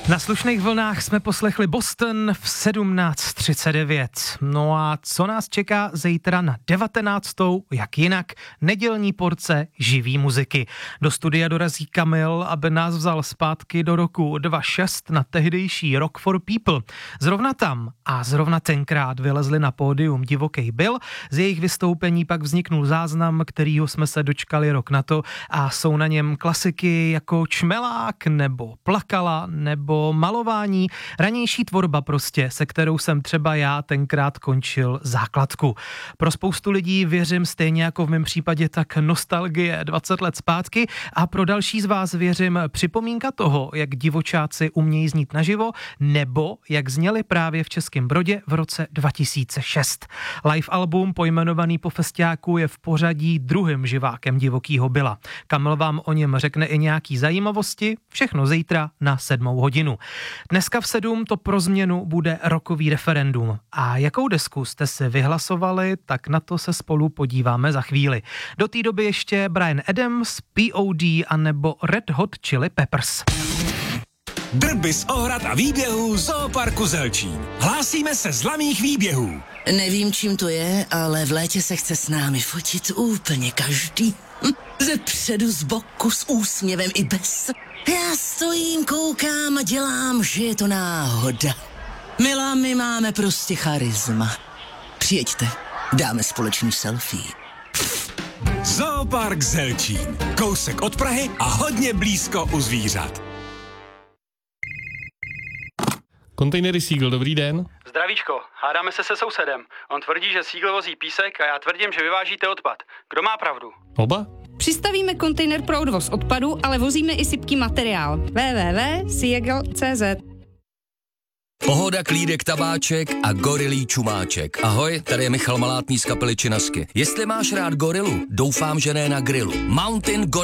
Na slušných vlnách jsme poslechli Boston v 17:39. No a co nás čeká zítra na 19. jak jinak, nedělní porce živý muziky. Do studia dorazí Kamil, aby nás vzal zpátky do roku 2006 na tehdejší Rock for People. Zrovna tam a zrovna tenkrát vylezli na pódium Divokej Bill, z jejich vystoupení pak vzniknul záznam, kterýho jsme se dočkali rok na to a jsou na něm klasiky jako Čmelák nebo Plakala nebo Malování, ranější tvorba prostě, se kterou jsem třeba já tenkrát končil základku. Pro spoustu lidí věřím stejně jako v mém případě tak nostalgie 20 let zpátky a pro další z vás věřím připomínka toho, jak divočáci umějí znít naživo nebo jak zněli právě v Českém Brodě v roce 2006. Live album pojmenovaný po festiáku je v pořadí druhým živákem Divokýho Billa. Kamil vám o něm řekne i nějaký zajímavosti, všechno zítra na 7 hodinu. Dneska v 7 to pro změnu bude rockový referendum. A jakou desku jste si vyhlasovali, tak na to se spolu podíváme za chvíli. Do té doby ještě Bryan Adams, P.O.D. anebo Red Hot Chili Peppers. Drby z ohrad a výběhů Zooparku Zelčín. Hlásíme se z laných výběhů. Nevím, čím to je, ale v létě se chce s námi fotit úplně každý. Ze předu, z boku, s úsměvem i bez. Já stojím, koukám a dělám, že je to náhoda. Milá, my máme prostě charisma. Přijeďte, dáme společný selfie. Zoopark Zelčín. Kousek od Prahy a hodně blízko u zvířat. Kontejnery Seagull, dobrý den. Zdravíčko, hádáme se sousedem. On tvrdí, že Seagull vozí písek a já tvrdím, že vyvážíte odpad. Kdo má pravdu? Oba? Přistavíme kontejner pro odvoz odpadu, ale vozíme i sypký materiál. www.seagull.cz. Pohoda, klídek, tabáček a gorilí čumáček. Ahoj, tady je Michal Malátný z kapely Činasky. Jestli máš rád gorilu, doufám, že ne na grilu. Mountain Gorilla